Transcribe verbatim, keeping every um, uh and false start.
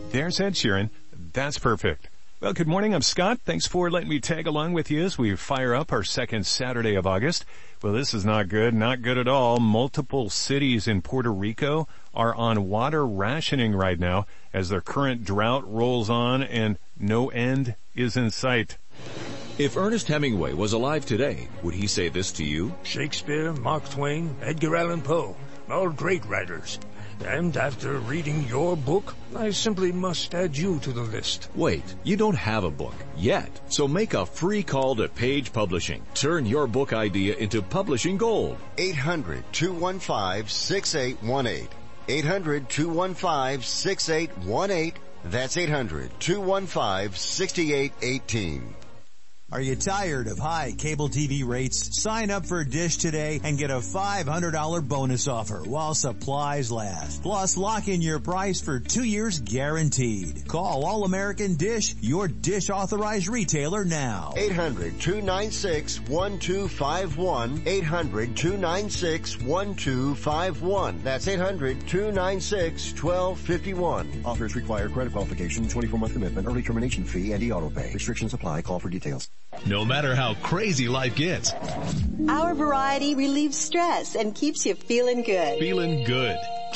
There's Ed Sheeran. That's perfect. Well, good morning. I'm Scott. Thanks for letting me tag along with you as we fire up our second Saturday of August. Well, this is not good. Not good at all. Multiple cities in Puerto Rico are on water rationing right now as their current drought rolls on and no end is in sight. If Ernest Hemingway was alive today, would he say this to you? Shakespeare, Mark Twain, Edgar Allan Poe, all great writers. And after reading your book, I simply must add you to the list. Wait, you don't have a book yet. So make a free call to Page Publishing. Turn your book idea into publishing gold. eight hundred, two one five, six eight one eight. eight hundred, two one five, six eight one eight. That's eight hundred, two one five, six eight one eight. Are you tired of high cable T V rates? Sign up for Dish today and get a five hundred dollars bonus offer while supplies last. Plus, lock in your price for two years guaranteed. Call All American Dish, your Dish authorized retailer now. eight hundred, two nine six, one two five one. eight hundred, two nine six, one two five one. That's eight hundred, two nine six, one two five one. Offers require credit qualification, twenty-four month commitment, early termination fee, and e-auto pay. Restrictions apply. Call for details. No matter how crazy life gets, our variety relieves stress and keeps you feeling good. Feeling good.